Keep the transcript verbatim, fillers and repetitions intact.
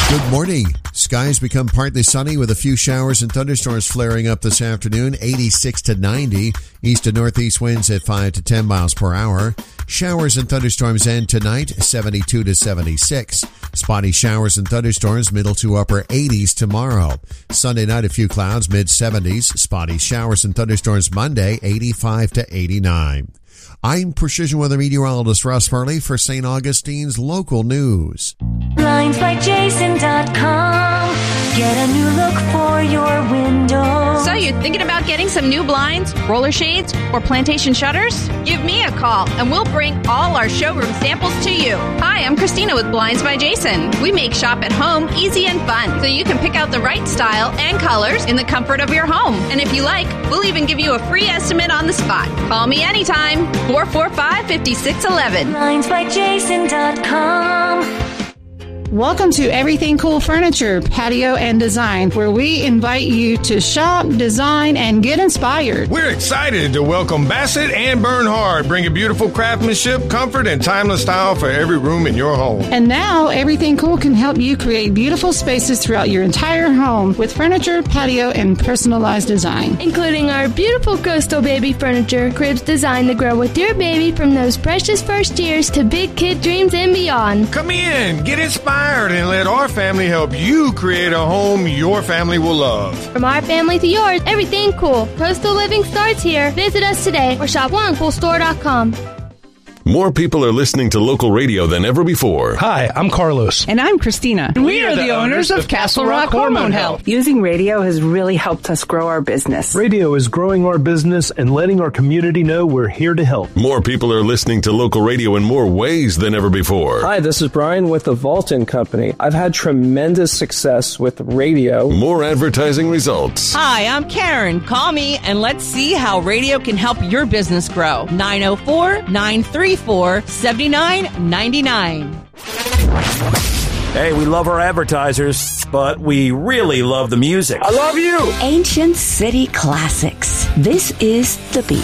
Good morning. Skies become partly sunny with a few showers and thunderstorms flaring up this afternoon, eighty-six to ninety. East to northeast winds at five to ten miles per hour. Showers and thunderstorms end tonight, seventy-two to seventy-six. Spotty showers and thunderstorms, middle to upper eighties tomorrow. Sunday night, a few clouds, mid seventies. Spotty showers and thunderstorms Monday, eighty-five to eighty-nine. I'm Precision Weather Meteorologist Russ Farley for Saint Augustine's local news. Blinds by Jason dot com. Get a new look for your window. So you're thinking about getting some new blinds, roller shades, or plantation shutters? Give me a call and we'll bring all our showroom samples to you. Hi, I'm Christina with Blinds by Jason. We make shop at home easy and fun so you can pick out the right style and colors in the comfort of your home. And if you like, we'll even give you a free estimate on the spot. Call me anytime. four four five, five six one one. Blinds by Jason dot com. Welcome to Everything Cool Furniture, Patio and Design, where we invite you to shop, design, and get inspired. We're excited to welcome Bassett and Bernhard, bringing beautiful craftsmanship, comfort, and timeless style for every room in your home. And now, Everything Cool can help you create beautiful spaces throughout your entire home with furniture, patio, and personalized design. Including our beautiful coastal baby furniture, cribs designed to grow with your baby from those precious first years to big kid dreams and beyond. Come in, get inspired, and let our family help you create a home your family will love. From our family to yours, Everything Cool. Coastal living starts here. Visit us today or shop one cool store dot com. More people are listening to local radio than ever before. Hi, I'm Carlos. And I'm Christina. And we, we are, are the, the owners of Castle Rock Hormone Health. Using radio has really helped us grow our business. Radio is growing our business and letting our community know we're here to help. More people are listening to local radio in more ways than ever before. Hi, this is Brian with the Vaulton Company. I've had tremendous success with radio. More advertising results. Hi, I'm Karen. Call me and let's see how radio can help your business grow. nine oh four, nine three four, seven nine nine nine. Hey, we love our advertisers, but we really love the music. I love you. Ancient City Classics. This is The Beat.